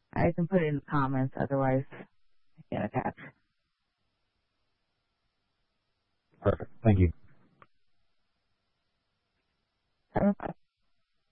I can put it in the comments, otherwise I can't attach. Perfect. Thank you. 7-5.